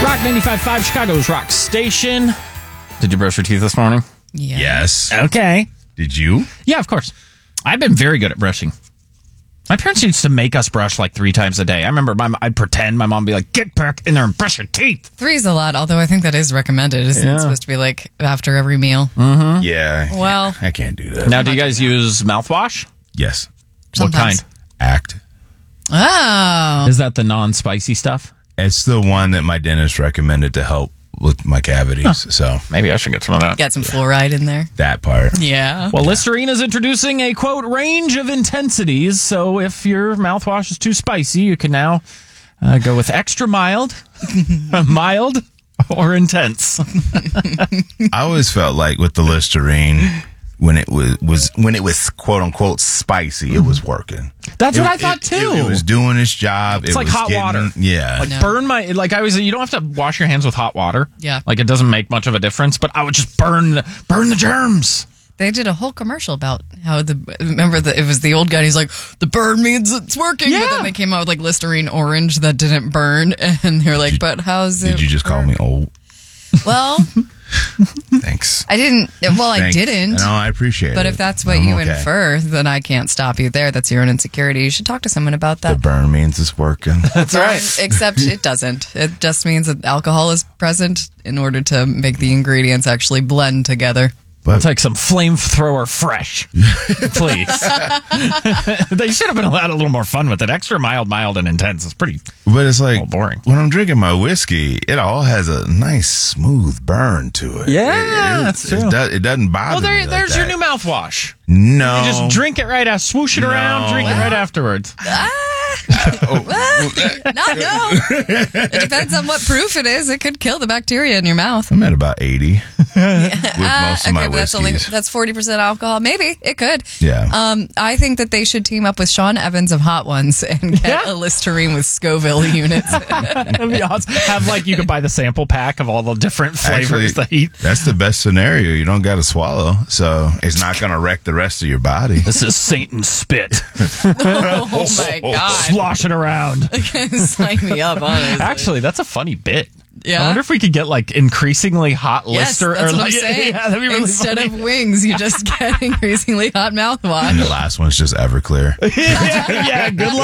Rock 95.5, Chicago's Rock Station. Did you brush your teeth this morning? Yeah. Yes. Okay. Did you? Yeah, of course. I've been very good at brushing. My parents used to make us brush like 3 times a day. I remember I'd pretend my mom would be like, get back in there and brush your teeth. 3 is a lot, although I think that is recommended. Isn't it supposed to be like after every meal? Mm-hmm. Yeah. Well, I can't do that. Now, do you guys use mouthwash? Yes. Sometimes. What kind? Act. Oh. Is that the non-spicy stuff? It's the one that my dentist recommended to help with my cavities. So Maybe I should get some of that. Get some fluoride in there. that part. Yeah. Well, Listerine is introducing a, quote, range of intensities. So if your mouthwash is too spicy, you can now go with extra mild, mild, or intense. I always felt like with the Listerine, when it was quote unquote spicy, it was working. That's what I thought, too. It was doing its job. It's like hot water. Yeah. Like No. burn my, like I was, you don't have to wash your hands with hot water. Yeah. Like it doesn't make much of a difference, but I would just burn the germs. They did a whole commercial about how it was the old guy. And he's like, the burn means it's working. Yeah. But then they came out with like Listerine Orange that didn't burn. And they're like, but how's it? Did you just call me old? Well, Thanks. I didn't. Well, Thanks. I didn't. No, I appreciate it. But if that's what I'm you okay. infer, then I can't stop you there. That's your own insecurity. You should talk to someone about The that. burn means it's working. That's right. Except it doesn't. It just means that alcohol is present in order to make the ingredients actually blend together. I'll take some flamethrower fresh, please. They should have been allowed a little more fun with it. Extra mild, and intense is pretty. But it's like boring. when I'm drinking my whiskey, it all has a nice smooth burn to it. Yeah, that's true. It doesn't bother Well, me. there's like your that. new mouthwash. No. You just drink it right after, swoosh it around, drink it right afterwards. No. It depends on what proof it is. It could kill the bacteria in your mouth. I'm at about 80 with most of my but that's whiskeys. that's 40% alcohol. Maybe it could. Yeah. I think that they should team up with Sean Evans of Hot Ones and get a Listerine with Scoville units. That'd be awesome. Have like you could buy the sample pack of all the different flavors that he. That's the best scenario. You don't got to swallow, so it's not going to wreck the rest of your body. This is Satan's spit. Oh my god! Slosh it around. Sign me up, honestly. Actually, that's a funny bit. Yeah. I wonder if we could get like increasingly hot Yes, Lister. that's or what I'm like, saying. Yeah, that'd be really Instead funny. of wings, you just get increasingly hot mouthwash. And the last one's just Everclear. yeah, good luck.